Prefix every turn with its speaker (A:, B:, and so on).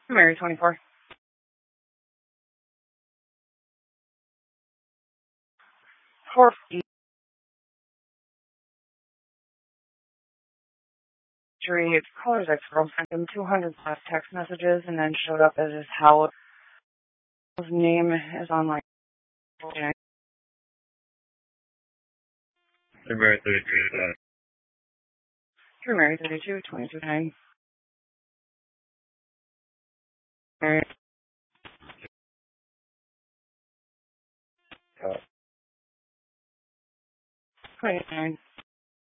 A: Mary 24. Four. It's caller's ex-girlfriend him 200 plus text messages and then showed up as his house. His name is on like.
B: Mary 32.
A: Mary 32, 22-9. Mary 29.